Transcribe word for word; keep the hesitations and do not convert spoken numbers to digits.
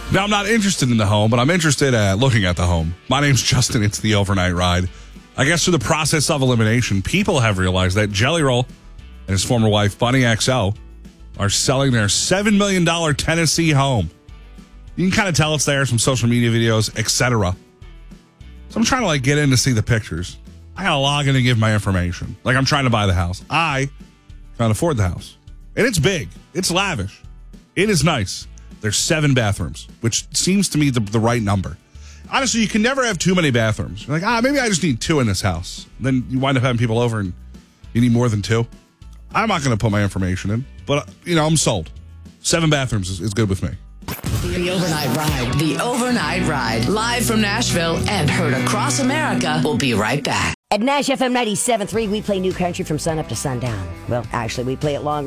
Now, I'm not interested in the home, but I'm interested at looking at the home. My name's Justin. It's the Overnight Ride. I guess through the process of elimination, people have realized that Jelly Roll and his former wife, Bunny X O, are selling their seven million dollars Tennessee home. You can kind of tell it's there, some social media videos, et cetera. So I'm trying to like get in to see the pictures. I got to log in and give my information. Like I'm trying to buy the house. I can't afford the house. And it's big. It's lavish. It is nice. There's seven bathrooms, which seems to me the, the right number. Honestly, you can never have too many bathrooms. You're like, ah, maybe I just need two in this house. Then you wind up having people over and you need more than two. I'm not going to put my information in, but, uh, you know, I'm sold. Seven bathrooms is, is good with me. The Overnight Ride. The Overnight Ride. Live from Nashville and heard across America. We'll be right back. At Nash F M ninety-seven point three, we play new country from sun up to sundown. Well, actually, we play it longer.